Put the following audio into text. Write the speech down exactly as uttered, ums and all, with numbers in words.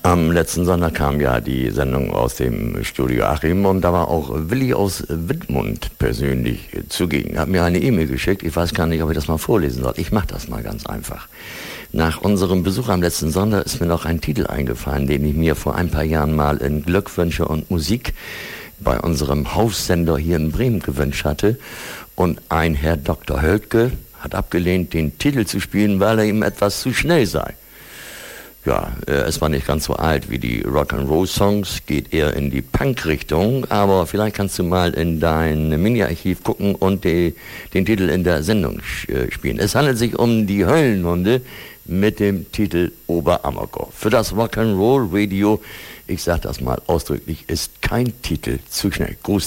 Am letzten Sonntag kam ja die Sendung aus dem Studio Achim und da war auch Willi aus Wittmund persönlich zugegen. Hat mir eine E-Mail geschickt, ich weiß gar nicht, ob ich das mal vorlesen soll. Ich mache das mal ganz einfach. Nach unserem Besuch am letzten Sonntag ist mir noch ein Titel eingefallen, den ich mir vor ein paar Jahren mal in Glückwünsche und Musik bei unserem Haussender hier in Bremen gewünscht hatte. Und ein Herr Doktor Höltke hat abgelehnt, den Titel zu spielen, weil er ihm etwas zu schnell sei. Ja, es war nicht ganz so alt wie die Rock'n'Roll-Songs, geht eher in die Punk-Richtung, aber vielleicht kannst du mal in dein Mini-Archiv gucken und die, den Titel in der Sendung spielen. Es handelt sich um die Höllenhunde mit dem Titel Oberammergau. Für das Rock'n'Roll-Radio, ich sag das mal ausdrücklich, ist kein Titel zu schnell. Gruß